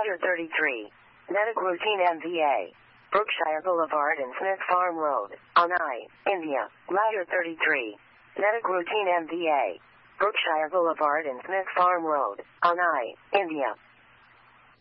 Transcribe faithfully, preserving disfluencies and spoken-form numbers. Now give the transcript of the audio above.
Ladder thirty-three. Natick Routine M V A. Brookshire Boulevard and Smith Farm Road, Anai, India. Ladder thirty-three. Natick Routine M V A. Brookshire Boulevard and Smith Farm Road, Anai, India.